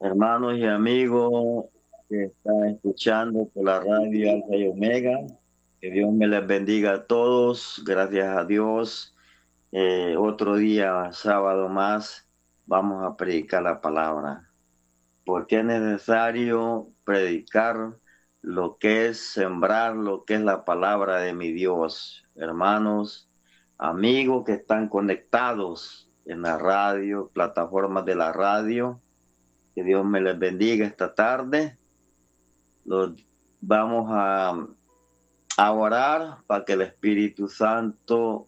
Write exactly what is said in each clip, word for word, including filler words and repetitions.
Hermanos y amigos que están escuchando por la radio Alfa y Omega, que Dios me les bendiga a todos, gracias a Dios. Eh, otro día, sábado más, vamos a predicar la palabra, porque es necesario predicar lo que es sembrar, lo que es la palabra de mi Dios. Hermanos, amigos que están conectados en la radio, plataformas de la radio, que Dios me les bendiga esta tarde. Los vamos a, a orar para que el Espíritu Santo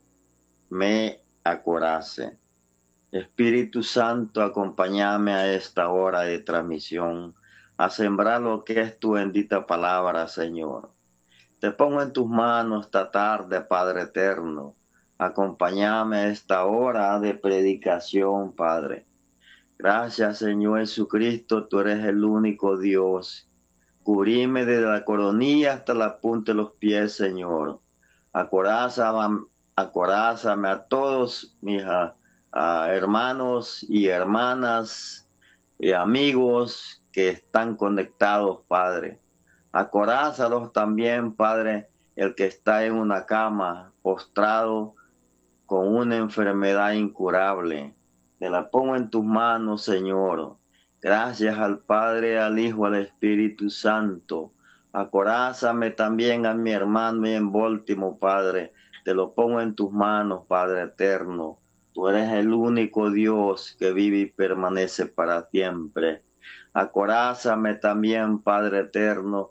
me acorace. Espíritu Santo, acompáñame a esta hora de transmisión, a sembrar lo que es tu bendita palabra, Señor. Te pongo en tus manos esta tarde, Padre eterno. Acompáñame a esta hora de predicación, Padre. Gracias, Señor Jesucristo, tú eres el único Dios. Cubríme desde la coronilla hasta la punta de los pies, Señor. Acorázame, acorázame a todos mis a, a hermanos y hermanas y amigos que están conectados, Padre. Acorázalos también, Padre, el que está en una cama, postrado con una enfermedad incurable. Te la pongo en tus manos, Señor. Gracias al Padre, al Hijo, al Espíritu Santo. Acorázame también a mi hermano y en Baltimore, Padre. Te lo pongo en tus manos, Padre eterno. Tú eres el único Dios que vive y permanece para siempre. Acorázame también, Padre eterno,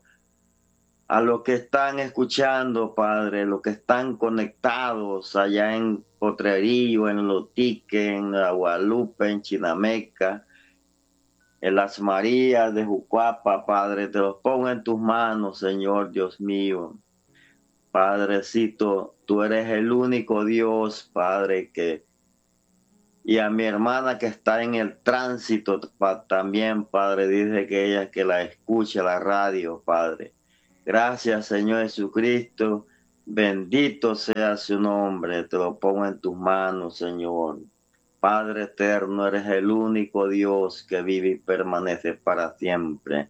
a los que están escuchando, Padre, los que están conectados allá en Potrerillo, en Lotique, en Guadalupe, en Chinameca, en Las Marías de Jucuapa, Padre, te los pongo en tus manos, Señor Dios mío. Padrecito, tú eres el único Dios, Padre, que... Y a mi hermana que está en el tránsito también, Padre, dice que ella que la escuche la radio, Padre. Gracias, Señor Jesucristo. Bendito sea su nombre. Te lo pongo en tus manos, Señor. Padre eterno, eres el único Dios que vive y permanece para siempre.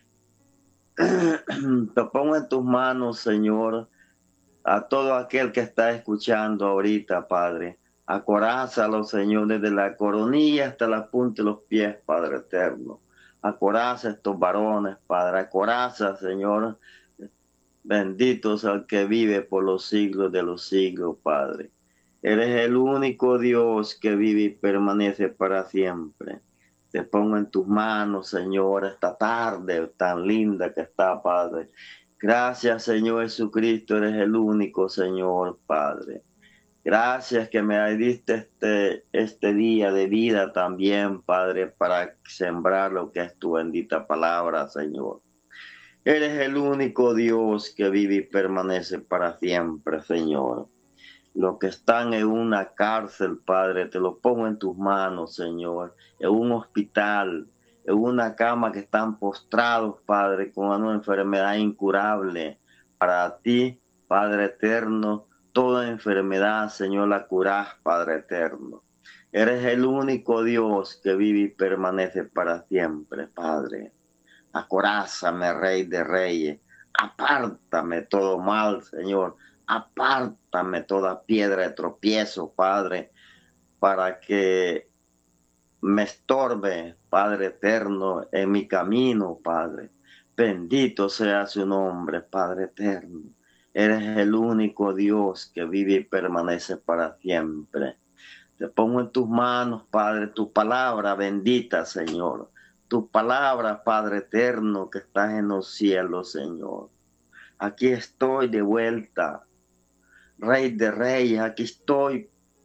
Te pongo en tus manos, Señor, a todo aquel que está escuchando ahorita, Padre. Acorázalo, Señor, desde la coronilla hasta la punta de los pies, Padre eterno. Acoraza a estos varones, Padre. Acoraza, Señor. Bendito sea el que vive por los siglos de los siglos, Padre. Eres el único Dios que vive y permanece para siempre. Te pongo en tus manos, Señor, esta tarde tan linda que está, Padre. Gracias, Señor Jesucristo, eres el único, Señor, Padre. Gracias que me diste este, este día de vida también, Padre, para sembrar lo que es tu bendita palabra, Señor. Eres el único Dios que vive y permanece para siempre, Señor. Los que están en una cárcel, Padre, te lo pongo en tus manos, Señor. En un hospital, en una cama que están postrados, Padre, con una enfermedad incurable. Para ti, Padre eterno, toda enfermedad, Señor, la curás, Padre eterno. Eres el único Dios que vive y permanece para siempre, Padre. Acorázame, Rey de Reyes. Apártame todo mal, Señor. Apártame toda piedra de tropiezo, Padre, para que me estorbe, Padre eterno, en mi camino, Padre. Bendito sea su nombre, Padre eterno. Eres el único Dios que vive y permanece para siempre. Te pongo en tus manos, Padre, tu palabra bendita, Señor. Tu palabra, Padre eterno, que estás en los cielos, Señor. Aquí estoy de vuelta, Rey de Reyes, aquí estoy,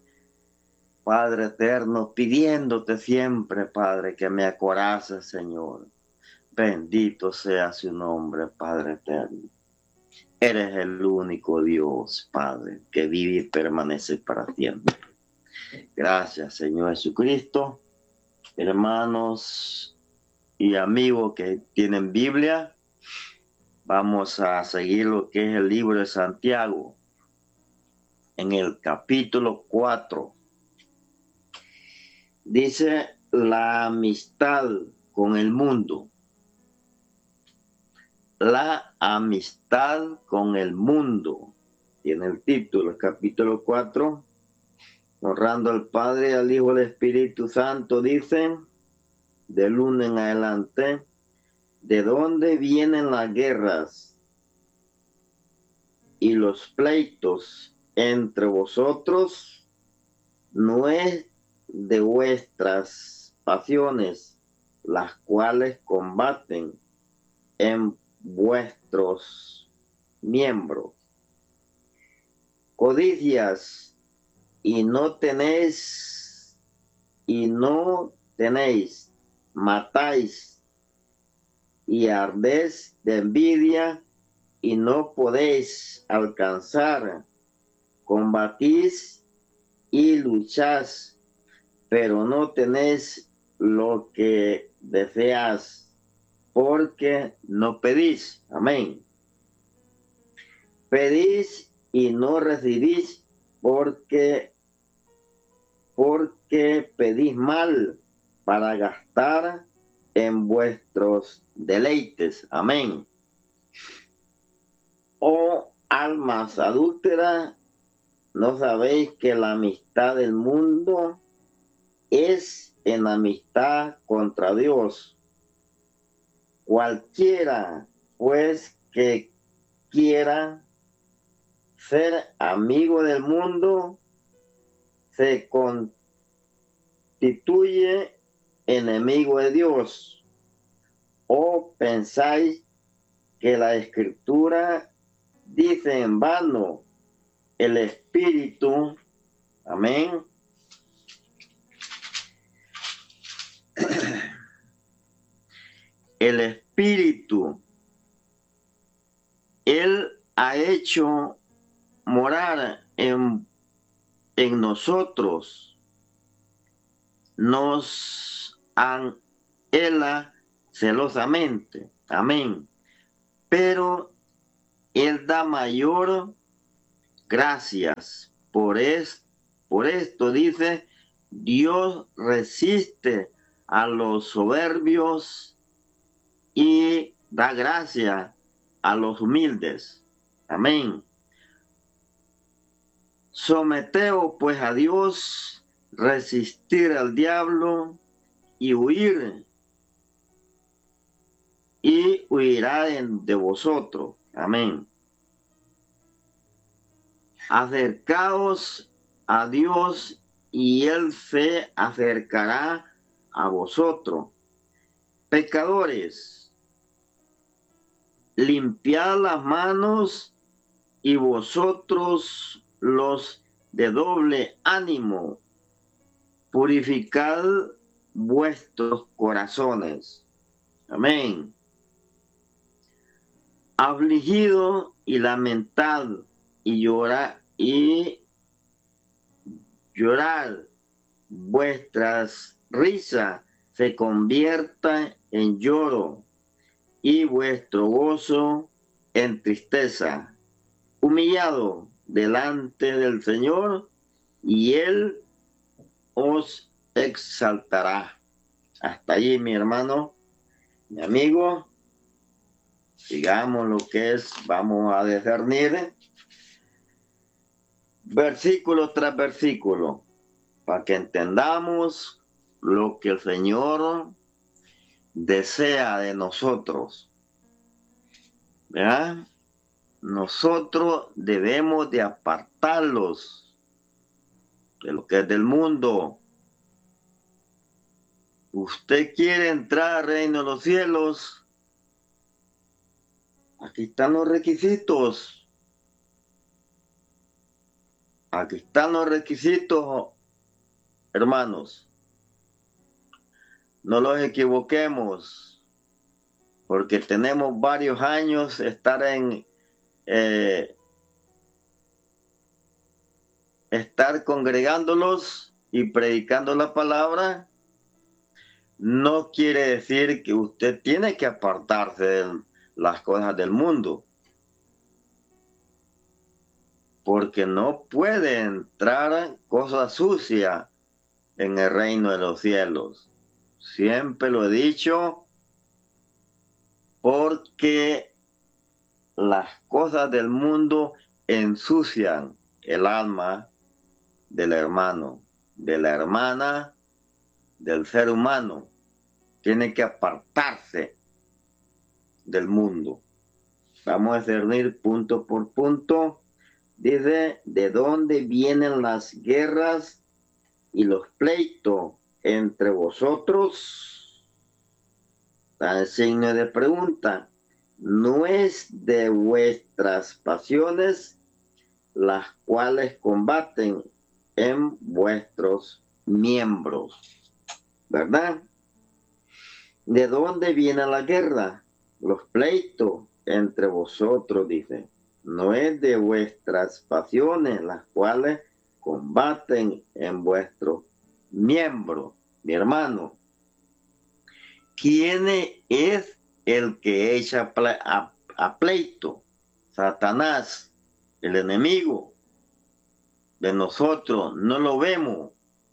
Padre eterno, pidiéndote siempre, Padre, que me acoraces, Señor. Bendito sea su nombre, Padre eterno. Eres el único Dios, Padre, que vive y permanece para siempre. Gracias, Señor Jesucristo. Hermanos y amigos que tienen Biblia, vamos a seguir lo que es el libro de Santiago. En el capítulo cuatro. Dice, la amistad con el mundo. La amistad con el mundo. Tiene el título, el capítulo cuatro. Honrando al Padre, al Hijo y al Espíritu Santo, dice, del uno en adelante, ¿de dónde vienen las guerras y los pleitos entre vosotros? No es de vuestras pasiones, las cuales combaten en vuestros miembros. Codicias y no tenéis, y no tenéis, matáis y ardéis de envidia y no podéis alcanzar, combatís y lucháis, pero no tenéis lo que deseas, porque no pedís. Amén. Pedís y no recibís, porque, porque pedís mal para gastar en vuestros deleites. Amén. Oh almas adúlteras, ¿no sabéis que la amistad del mundo es enemistad contra Dios? Cualquiera, pues, que quiera ser amigo del mundo, se constituye enemigo de Dios. ¿O pensáis que la Escritura dice en vano, el Espíritu, amén, el Espíritu, Él ha hecho morar en, en nosotros, nos anhela celosamente, amén, pero Él da mayor gracias. Por, es, por esto dice, Dios resiste a los soberbios y da gracia a los humildes. Amén. Someteos pues a Dios, resistir al diablo y huir, y huirá de, de vosotros. Amén. Acercaos a Dios y Él se acercará a vosotros. Pecadores, limpiad las manos, y vosotros los de doble ánimo, purificad vuestros corazones. Amén. Afligido y lamentad y llorar y llorar, vuestras risas se conviertan en lloro y vuestro gozo en tristeza. Humillado delante del Señor y Él os exaltará. Hasta allí, mi hermano, mi amigo. Sigamos lo que es, vamos a discernir versículo tras versículo, para que entendamos lo que el Señor desea de nosotros. ¿Verdad? Nosotros debemos de apartarlos de lo que es del mundo. Usted quiere entrar al reino de los cielos, aquí están los requisitos. Aquí están los requisitos, hermanos. No los equivoquemos, porque tenemos varios años estar en eh, estar congregándolos y predicando la palabra. No quiere decir que usted tiene que apartarse de las cosas del mundo, porque no puede entrar cosas sucias en el reino de los cielos. siempre lo he dicho, porque las cosas del mundo ensucian el alma del hermano, de la hermana, del ser humano. Tiene que apartarse del mundo. Vamos a discernir punto por punto. Dice, ¿de dónde vienen las guerras y los pleitos entre vosotros? Está el signo de pregunta. ¿No es de vuestras pasiones las cuales combaten en vuestros miembros? ¿Verdad? ¿De dónde viene la guerra? Los pleitos entre vosotros, dice. No es de vuestras pasiones las cuales combaten en vuestros miembros. Mi hermano, ¿quién es el que echa a, a pleito? Satanás, el enemigo de nosotros. No lo vemos,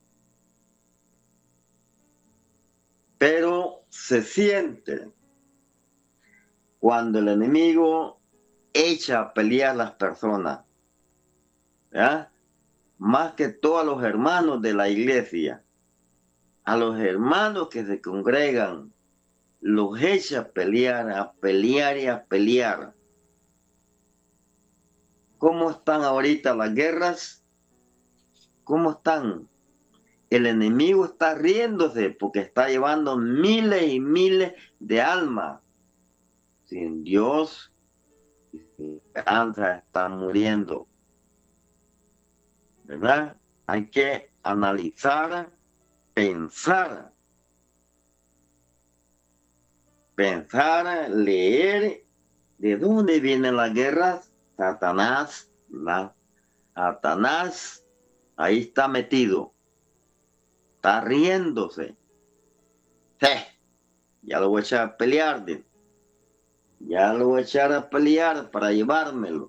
pero se siente cuando el enemigo echa a pelear a las personas, ¿ya? Más que todos los hermanos de la iglesia, a los hermanos que se congregan, los echa a pelear, a pelear y a pelear. ¿Cómo están ahorita las guerras? ¿Cómo están? El enemigo está riéndose porque está llevando miles y miles de almas. Sin Dios, sin esperanza, están muriendo. ¿Verdad? Hay que analizar, pensar, pensar, leer de dónde vienen las guerras. Satanás, la, Satanás, ahí está metido, está riéndose. Sí, ya lo voy a echar a pelear, ya lo voy a echar a pelear para llevármelo.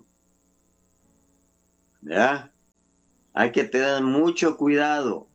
¿Ya? Hay que tener mucho cuidado.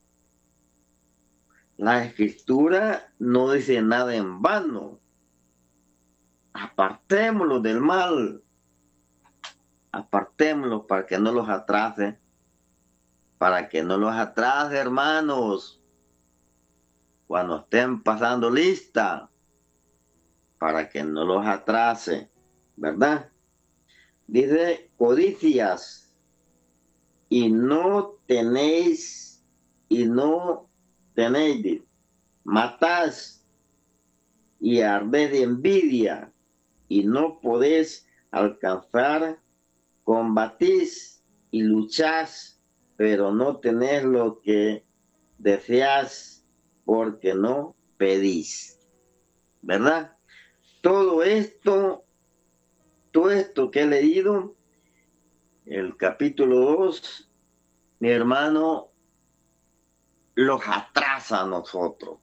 La escritura no dice nada en vano. Apartémoslo del mal. Apartémoslo para que no los atrase. Para que no los atrase, hermanos. Cuando estén pasando lista. Para que no los atrase. ¿Verdad? Dice codicias. Y no tenéis, y no tenéis, matás y ardés de envidia, y no podéis alcanzar, combatís y luchás, pero no tenés lo que deseás, porque no pedís. ¿Verdad? Todo esto, todo esto que he leído, el capítulo dos, mi hermano, los atrasa a nosotros.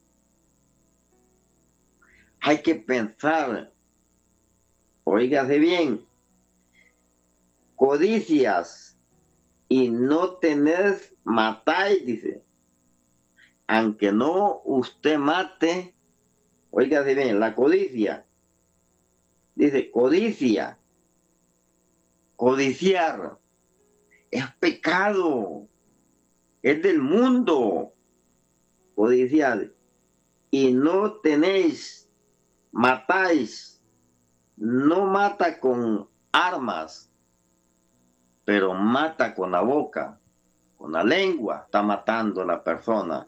Hay que pensar, oígase bien, codicias y no tenés, matáis, dice. Aunque no usted mate, oígase bien, la codicia, dice codicia, codiciar, es pecado, es del mundo, codiciar, y no tenéis, matáis, no mata con armas, pero mata con la boca, con la lengua, está matando a la persona.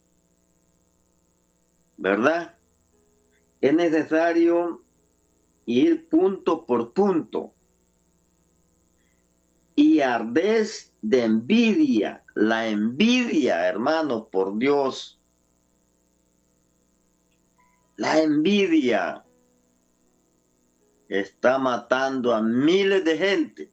¿Verdad? Es necesario ir punto por punto. Y ardés de envidia, la envidia, hermano, por Dios. La envidia está matando a miles de gente.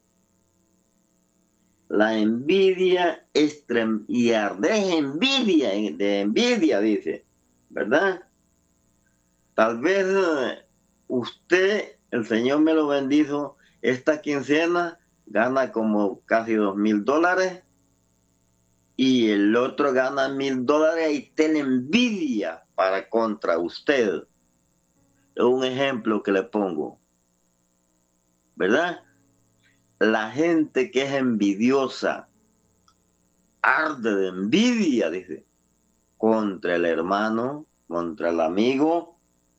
La envidia es trem y ardés envidia, de envidia, dice, ¿verdad? Tal vez usted, el Señor me lo bendijo, esta quincena gana como casi dos mil dólares y el otro gana mil dólares y tiene envidia para contra usted. Es un ejemplo que le pongo, ¿verdad? La gente que es envidiosa, arde de envidia, dice, contra el hermano, contra el amigo.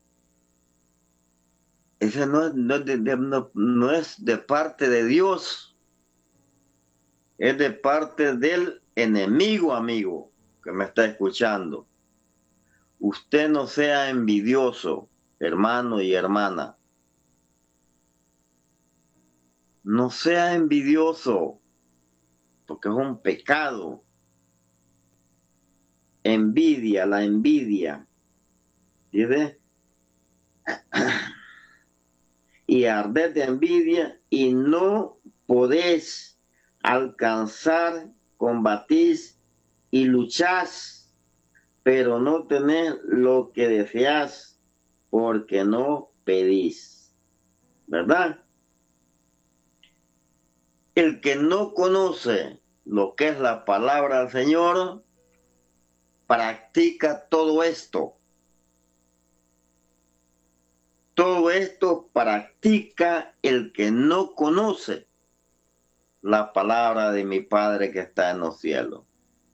Ese no es, no es de, de- no- no es de parte de Dios, es de parte del enemigo, amigo, que me está escuchando. Usted no sea envidioso, hermano y hermana. No sea envidioso, porque es un pecado. Envidia, la envidia, ¿sí? Y arder de envidia y no podés alcanzar, combatir y luchar, pero no tenés lo que deseas porque no pedís, ¿verdad? El que no conoce lo que es la palabra del Señor, practica todo esto. Todo esto practica el que no conoce la palabra de mi Padre que está en los cielos,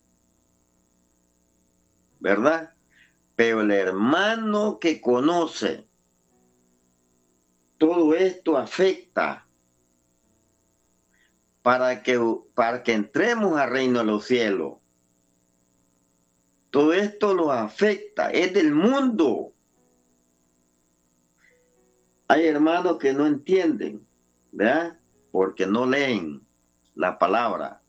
¿verdad? Pero el hermano que conoce, todo esto afecta para que, para que entremos al reino de los cielos. Todo esto lo afecta, es del mundo. Hay hermanos que no entienden, ¿verdad? Porque no leen la palabra.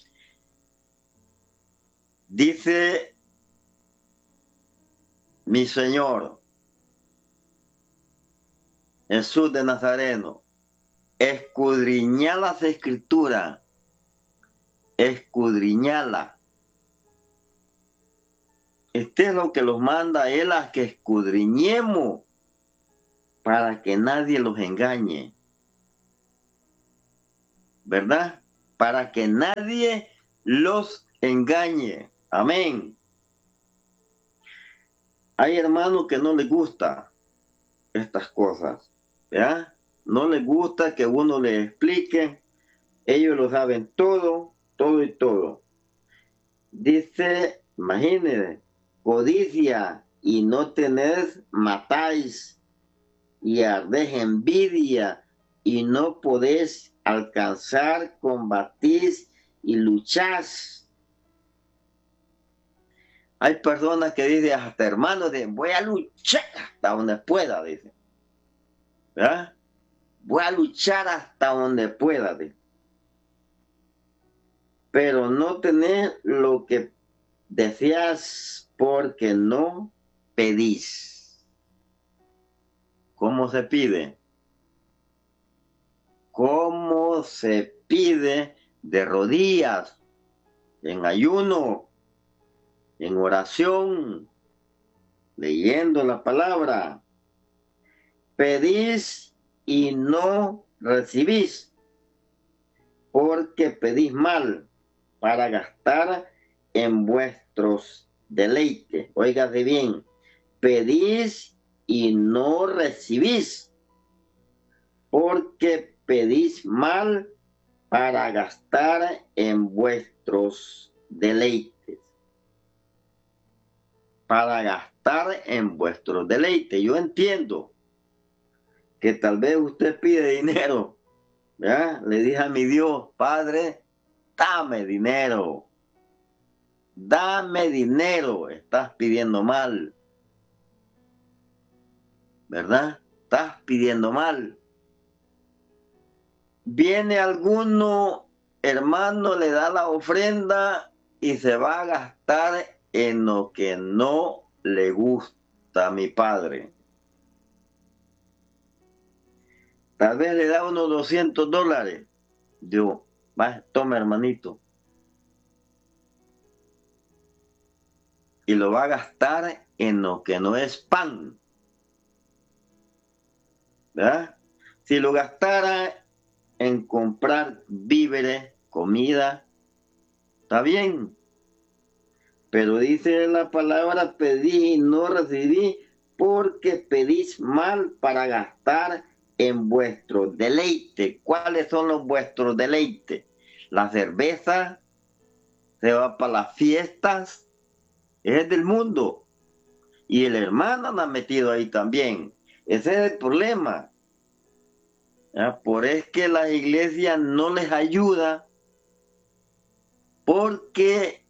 Dice mi Señor, Jesús de Nazareno, escudriñad las escrituras, escudriñala. Este es lo que los manda a él, a que escudriñemos para que nadie los engañe, ¿verdad? Para que nadie los engañe. Amén. Hay hermanos que no les gusta estas cosas, ¿verdad? No les gusta que uno les explique. Ellos lo saben todo, todo y todo. Dice, imagínense, codicia y no tenés, matáis, y ardés envidia y no podés alcanzar, combatís y luchás. Hay personas que dicen, hasta hermanos, de, voy a luchar hasta donde pueda, dicen. ¿Verdad? Voy a luchar hasta donde pueda, dicen. Pero no tenés lo que deseas porque no pedís. ¿Cómo se pide? ¿Cómo se pide? De rodillas, en ayuno, en oración, leyendo la palabra. Pedís y no recibís, porque pedís mal para gastar en vuestros deleites. Óigase bien, pedís y no recibís, porque pedís mal para gastar en vuestros deleites. Para gastar en vuestros deleites. Yo entiendo que tal vez usted pide dinero, ¿verdad? Le dije a mi Dios, Padre, dame dinero. Dame dinero. Estás pidiendo mal, ¿verdad? Estás pidiendo mal. Viene alguno, hermano, le da la ofrenda y se va a gastar en lo que no le gusta a mi Padre. Tal vez le da unos doscientos dólares. Digo, va, toma, hermanito. Y lo va a gastar en lo que no es pan, ¿verdad? Si lo gastara en comprar víveres, comida, está bien. Pero dice la palabra, pedí y no recibí, porque pedís mal para gastar en vuestro deleite. ¿Cuáles son los vuestros deleites? La cerveza, se va para las fiestas, es del mundo. Y el hermano anda metido ahí también. Ese es el problema. ¿Ya? Por es que la iglesia no les ayuda, porque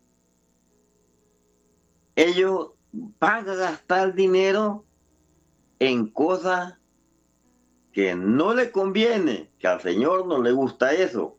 ellos van a gastar dinero en cosas que no le conviene, que al Señor no le gusta eso.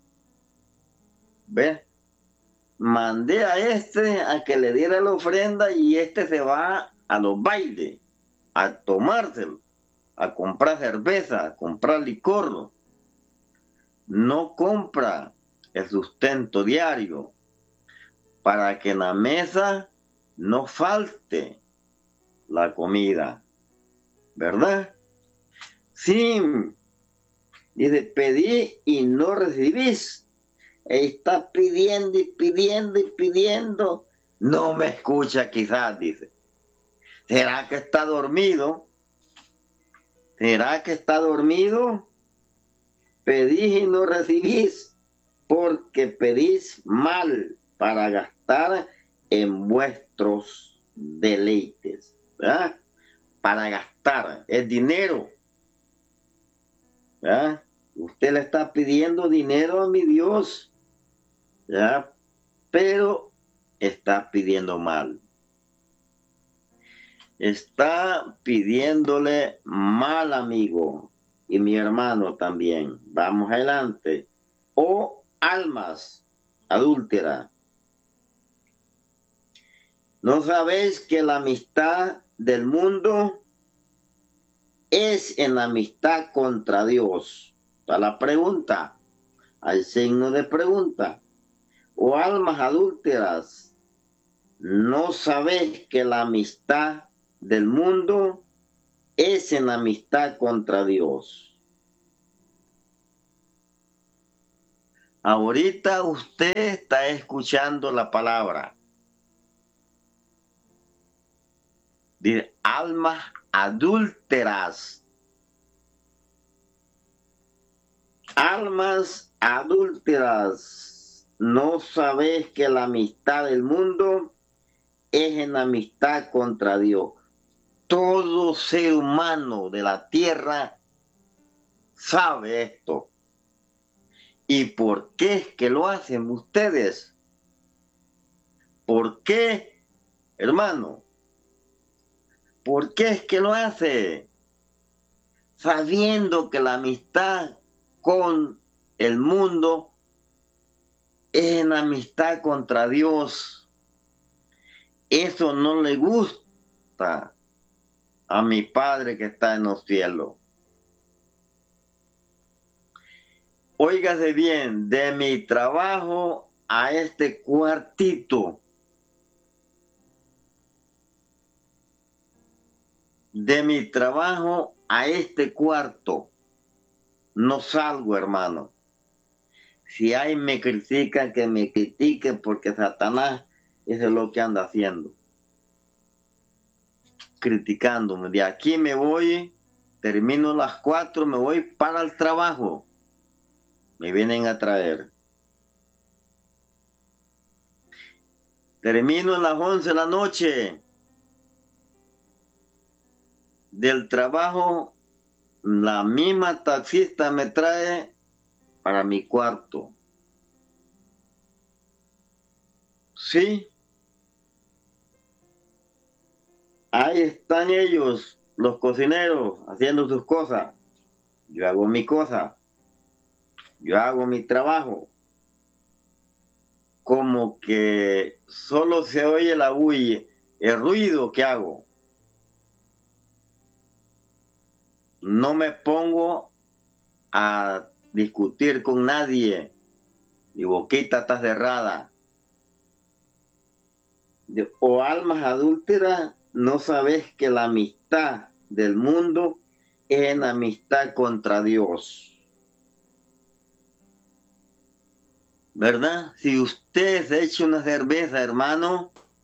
¿Ves? Mandé a este a que le diera la ofrenda y este se va a los bailes, a tomárselo, a comprar cerveza, a comprar licor. No compra el sustento diario para que en la mesa no falte la comida, ¿verdad? Sí, dice, pedí y no recibís. Está pidiendo y pidiendo y pidiendo. No me escucha quizás, dice. ¿Será que está dormido? ¿Será que está dormido? Pedís y no recibís, porque pedís mal para gastar en vuestros deleites, ¿verdad? Para gastar, es dinero, ¿verdad? Usted le está pidiendo dinero a mi Dios, ¿verdad? Pero está pidiendo mal. Está pidiéndole mal, amigo, y mi hermano también. Vamos adelante. O almas adúlteras. ¿No sabéis que la amistad del mundo es en la amistad contra Dios? Está la pregunta. Hay signo de pregunta. O almas adúlteras. ¿No sabéis que la amistad del mundo es en amistad contra Dios? Ahorita usted está escuchando la palabra. Dice, almas adúlteras. Almas adúlteras. ¿No sabéis que la amistad del mundo es en amistad contra Dios? Todo ser humano de la tierra sabe esto. ¿Y por qué es que lo hacen ustedes? ¿Por qué, hermano? ¿Por qué es que lo hace? Sabiendo que la amistad con el mundo es en amistad contra Dios. Eso no le gusta a mi Padre que está en los cielos. Óigase bien, de mi trabajo a este cuartito, de mi trabajo a este cuarto, no salgo, hermano. Si hay me critican, que me critiquen, porque Satanás eso es lo que anda haciendo. Criticándome. De aquí me voy, termino las cuatro, me voy para el trabajo. Me vienen a traer. Termino a las once de la noche. Del trabajo, la misma taxista me trae para mi cuarto. Sí. Ahí están ellos, los cocineros, haciendo sus cosas. Yo hago mi cosa. Yo hago mi trabajo. Como que solo se oye la bulla, el ruido que hago. No me pongo a discutir con nadie. Mi boquita está cerrada. O almas adúlteras, no sabes que la amistad del mundo es en amistad contra Dios. ¿Verdad? Si usted se echa una cerveza, hermano,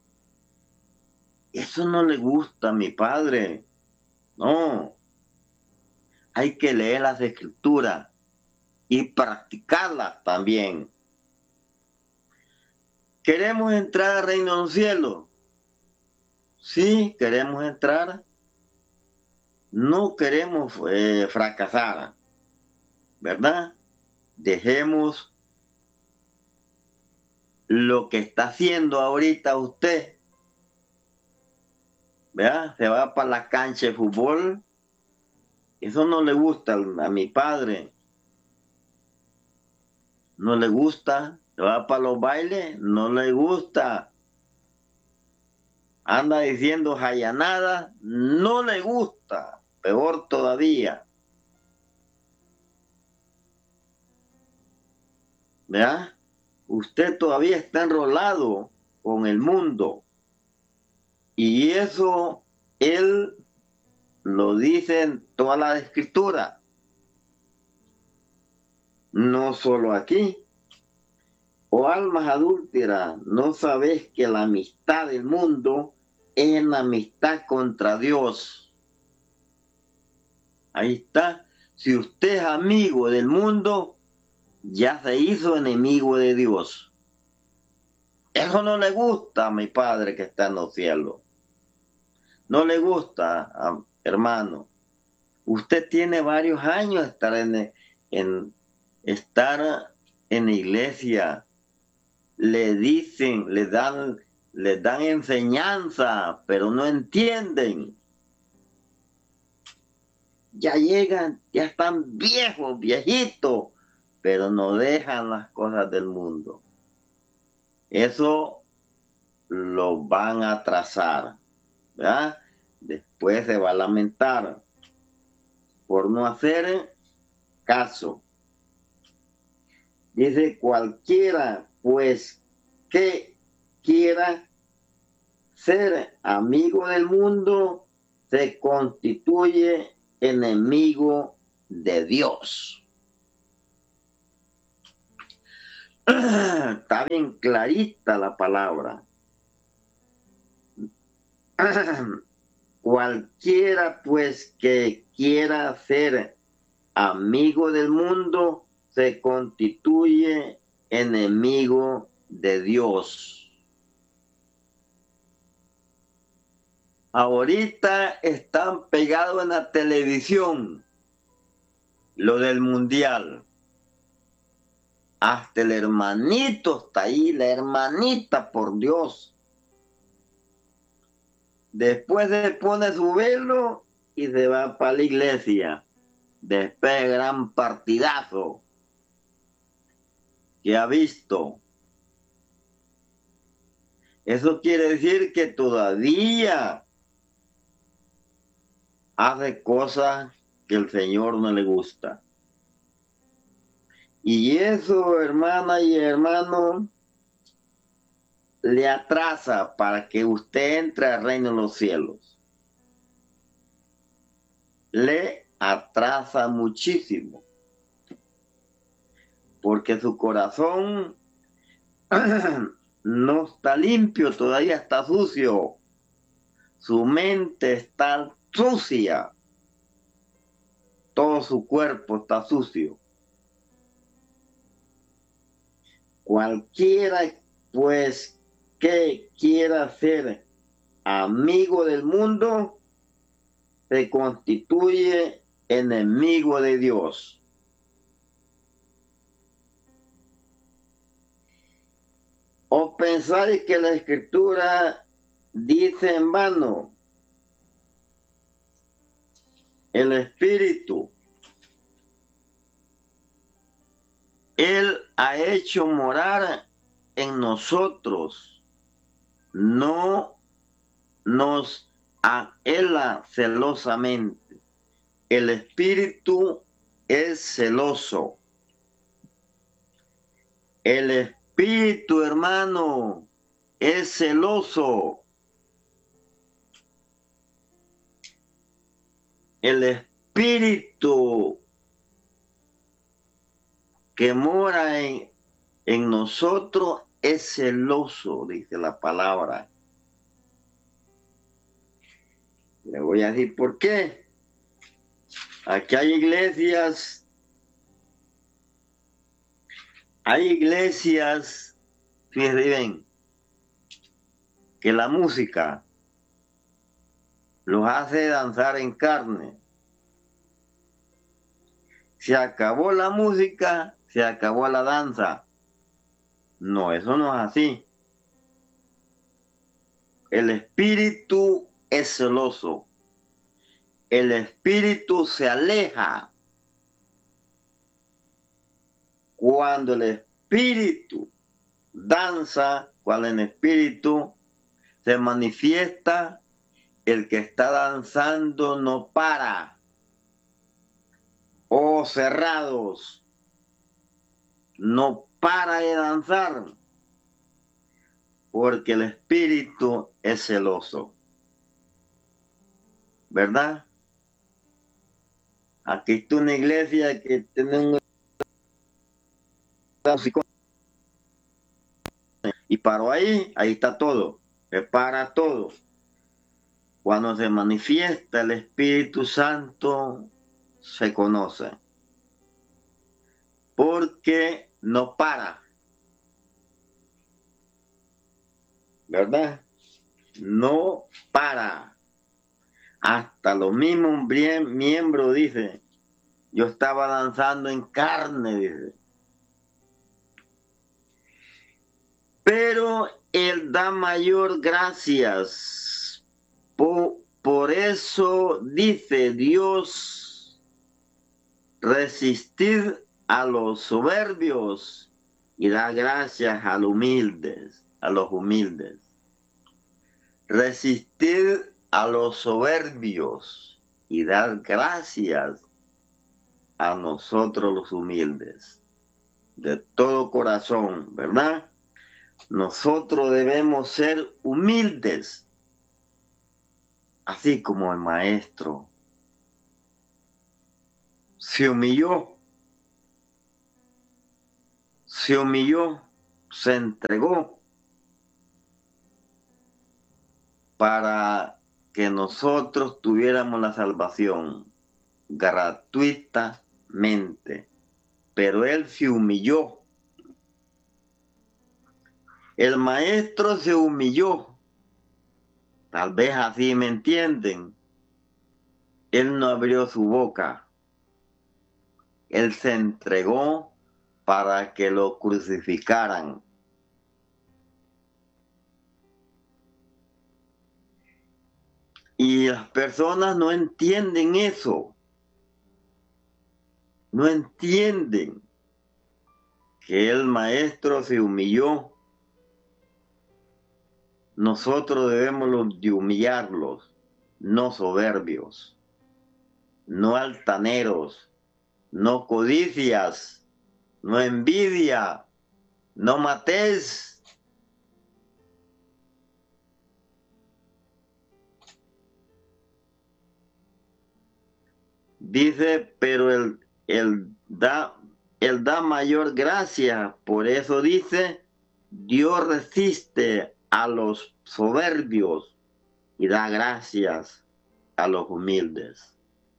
Eso no le gusta a mi padre. No, hay que leer las escrituras y practicarlas también. ¿Queremos entrar al reino de los cielos? Sí, queremos entrar. No queremos eh, fracasar, ¿verdad? Dejemos lo que está haciendo ahorita usted, ¿verdad? Se va para la cancha de fútbol. Eso no le gusta a mi padre. No le gusta. Se va para los bailes. No le gusta. Anda diciendo jayanada. No le gusta. Peor todavía. ¿Verdad? Usted todavía está enrolado con el mundo. Y eso él lo dice en toda la escritura. No solo aquí. Oh almas adúlteras, ¿no sabéis que la amistad del mundo es la amistad contra Dios? Ahí está. Si usted es amigo del mundo, ya se hizo enemigo de Dios. Eso no le gusta a mi padre que está en los cielos. No le gusta, hermano. Usted tiene varios años estar en, en estar en la iglesia. Le dicen, le dan, le dan enseñanza, pero no entienden. Ya llegan, ya están viejos, viejitos, pero no dejan las cosas del mundo. Eso lo van a atrasar, ¿verdad? Después se va a lamentar por no hacer caso. Dice cualquiera, pues, que quiera ser amigo del mundo, se constituye enemigo de Dios. Está bien clarita la palabra. Cualquiera, pues, que quiera ser amigo del mundo, se constituye enemigo de Dios. Ahorita están pegados en la televisión lo del mundial. Hasta el hermanito está ahí, la hermanita, por Dios. Después se pone su velo y se va para la iglesia. Después del gran partidazo que ha visto. Eso quiere decir que todavía hace cosas que el Señor no le gusta. Y eso, hermana y hermano, le atrasa para que usted entre al reino de los cielos. Le atrasa muchísimo. Porque su corazón no está limpio, todavía está sucio. Su mente está sucia. Todo su cuerpo está sucio. Cualquiera, pues, que quiera ser amigo del mundo, se constituye enemigo de Dios. ¿O pensáis que la Escritura dice en vano? El Espíritu, Él ha hecho morar en nosotros, no nos anhela celosamente. El Espíritu es celoso. El Espíritu, hermano, es celoso. El Espíritu que mora en, en nosotros es celoso, dice la palabra. Le voy a decir por qué. Aquí hay iglesias, hay iglesias, fíjense bien, que la música los hace danzar en carne. Se acabó la música, se acabó la danza. No, eso no es así. El espíritu es celoso. El espíritu se aleja cuando el espíritu danza, cuando el espíritu se manifiesta, el que está danzando no para. Oh cerrados, no para de danzar, porque el espíritu es celoso. ¿Verdad? Aquí está una iglesia que tiene un músico y paró ahí, ahí está todo, se para todo. Cuando se manifiesta el Espíritu Santo, se conoce. Porque no para. ¿Verdad? No para. Hasta los mismos miembros, dice, yo estaba danzando en carne, dice. Pero Él da mayor gracias. Por, por eso dice Dios, resistir a los soberbios y da gracias a los humildes, a los humildes. Resistir a los soberbios y dar gracias a nosotros los humildes. De todo corazón, ¿verdad? Nosotros debemos ser humildes, así como el maestro se humilló, se humilló, se entregó para que nosotros tuviéramos la salvación gratuitamente, pero él se humilló. El maestro se humilló. Tal vez así me entienden. Él no abrió su boca. Él se entregó para que lo crucificaran. Y las personas no entienden eso. No entienden que el maestro se humilló. Nosotros debemos de humillarlos, no soberbios, no altaneros, no codicias, no envidia, no matés. Dice, pero él, él, da, él da mayor gracia, por eso dice, Dios resiste a los soberbios y da gracias a los humildes.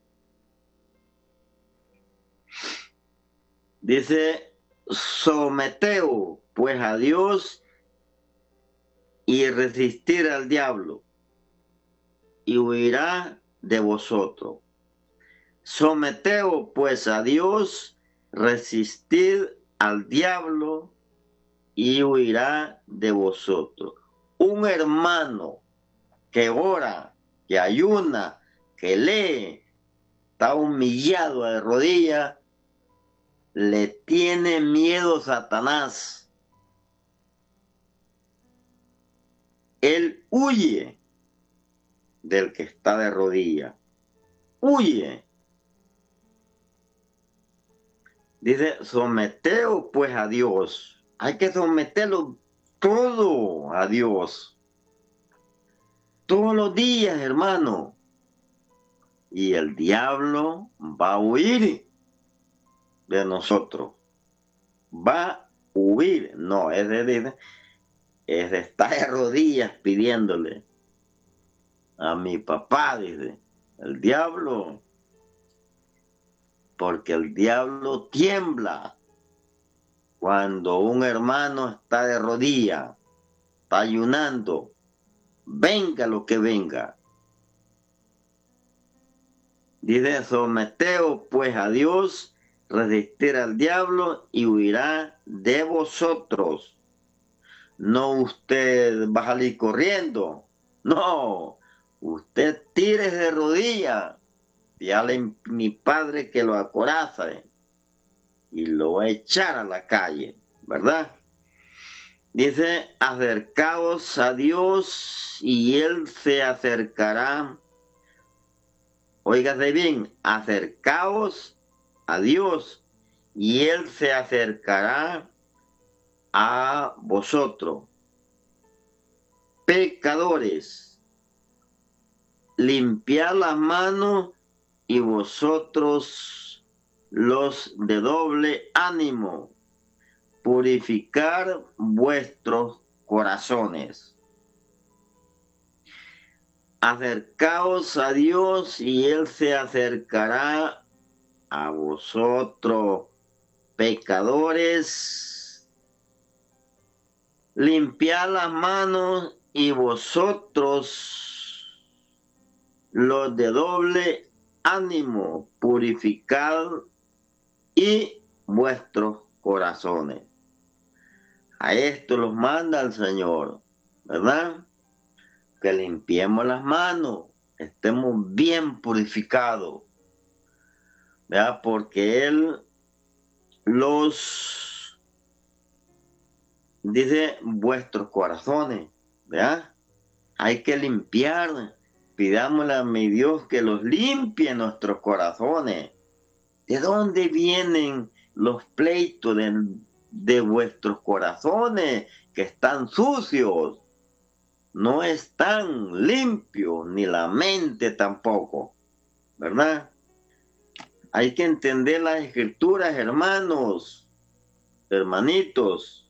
Dice, someteos pues a Dios y resistir al diablo y huirá de vosotros. Someteos pues a Dios, resistir al diablo y huirá de vosotros. Un hermano que ora, que ayuna, que lee, está humillado de rodillas, le tiene miedo Satanás. Él huye del que está de rodillas. Huye. Dice, someteos pues a Dios. Hay que someterlo todo a Dios. Todos los días, hermano. Y el diablo va a huir de nosotros. Va a huir. No, es de, es de estar de rodillas pidiéndole. a mi papá, dice, el diablo, porque el diablo tiembla cuando un hermano está de rodilla, está ayunando, venga lo que venga. Dice, someteos pues a Dios, resistir al diablo y huirá de vosotros. No usted va a salir corriendo, no, usted tire de rodillas, dígale mi padre que lo acoraza y lo va a echar a la calle, ¿verdad? Dice, acercaos a Dios y Él se acercará. Óigase bien, acercaos a Dios y Él se acercará a vosotros. Pecadores, limpiad las manos y vosotros los de doble ánimo, purificar vuestros corazones. Acercaos a Dios y Él se acercará a vosotros, pecadores. Limpiad las manos y vosotros, los de doble ánimo, purificad y vuestros corazones. A esto los manda el Señor, ¿verdad? Que limpiemos las manos, estemos bien purificados, ¿verdad? Porque Él los dice vuestros corazones, ¿verdad? Hay que limpiar, pidámosle a mi Dios que los limpie nuestros corazones. ¿De dónde vienen los pleitos de, de vuestros corazones que están sucios? No están limpios, ni la mente tampoco, ¿verdad? Hay que entender las escrituras, hermanos, hermanitos.